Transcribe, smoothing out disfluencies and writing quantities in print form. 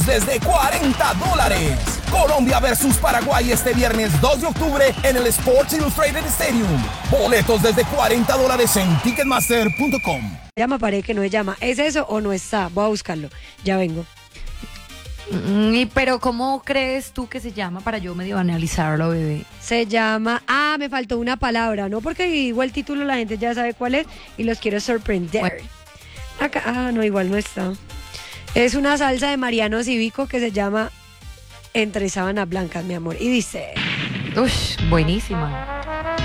desde $40. Colombia versus Paraguay este viernes 2 de octubre en el Sports Illustrated Stadium. Boletos desde $40 en ticketmaster.com. Llama, parece que no se llama. ¿Es eso o no está? Voy a buscarlo. Ya vengo. Pero ¿cómo crees tú que se llama para yo medio analizarlo, bebé? Se llama... me faltó una palabra, ¿no? Porque igual el título la gente ya sabe cuál es y los quiero sorprender. Bueno. Acá, no, igual no está. Es una salsa de Mariano Cívico que se llama Entre Sábanas Blancas, mi amor. Y dice... Ush, buenísima.